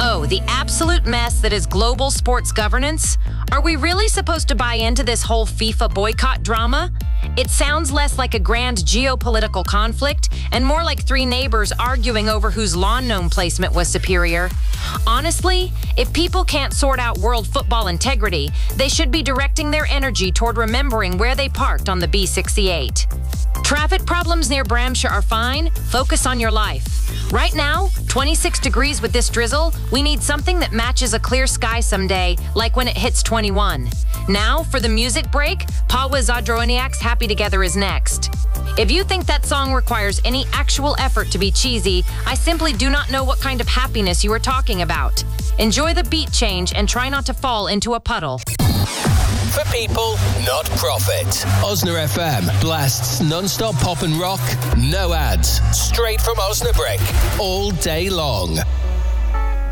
Oh, the absolute mess that is global sports governance? Are we really supposed to buy into this whole FIFA boycott drama? It sounds less like a grand geopolitical conflict and more like three neighbors arguing over whose lawn gnome placement was superior. Honestly, if people can't sort out world football integrity, they should be directing their energy toward remembering where they parked on the B68. Traffic problems near Bramshire are fine. Focus on your life. Right now, 26 degrees with this drizzle. We need something that matches a clear sky someday, like when it hits 21. Now, for the music break, Pawa Zadroniak's Happy Together is next. If you think that song requires any actual effort to be cheesy, I simply do not know what kind of happiness you are talking about. Enjoy the beat change and try not to fall into a puddle. For people, not profit. Osna FM blasts non-stop pop and rock, no ads, straight from Osnabrück, all day long.